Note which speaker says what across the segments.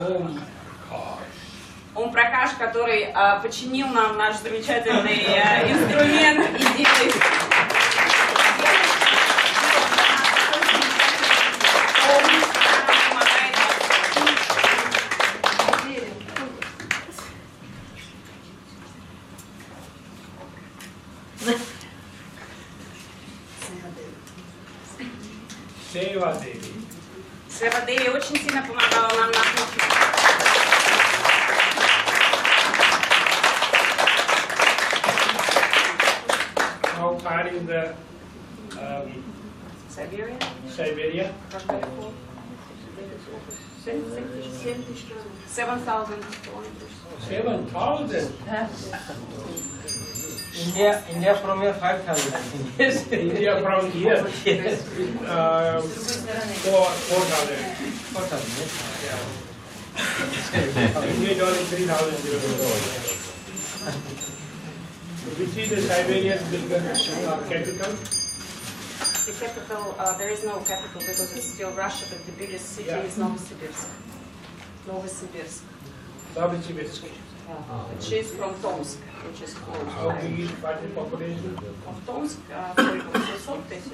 Speaker 1: Ом Пракаш, который починил нам наш замечательный инструмент и делает...
Speaker 2: Seva Devi.
Speaker 1: Seva Devi очень сильно помогала нам на кухне.
Speaker 2: How far is the
Speaker 1: Siberia?
Speaker 2: Siberia?
Speaker 1: 7,000 kilometers.
Speaker 2: 7,000?
Speaker 3: India from here 5,000 I think.
Speaker 2: Yes, India from here.
Speaker 3: Yes.
Speaker 2: 4,000.
Speaker 3: 4,000, yes.
Speaker 2: India is only 3,000 kilometers. Which is the Siberian capital?
Speaker 1: The capital, there is no capital because it's still Russia, but the biggest city is Novosibirsk. Novosibirsk.
Speaker 2: Novosibirsk.
Speaker 1: Which is from Tomsk, which is close.
Speaker 2: How big is the population?
Speaker 1: Of Tomsk, 800,000.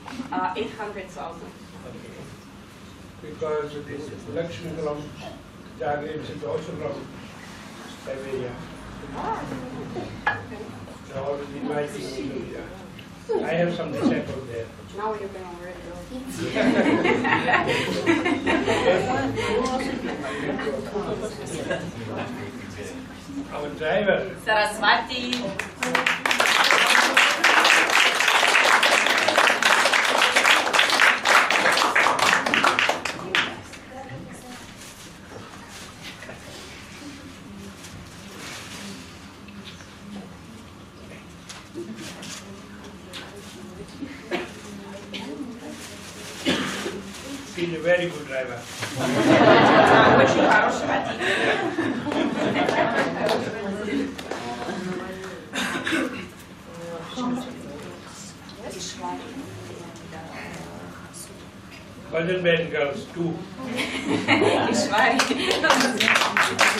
Speaker 2: Because this election from Zagreb is also from Siberia. So already my team, I have some disciples there.
Speaker 1: Now you can already go.
Speaker 2: Our driver.
Speaker 1: Saraswati.
Speaker 2: He's a very good driver.
Speaker 1: Очень хороший водитель.
Speaker 2: Boys and girls too.
Speaker 1: И швари.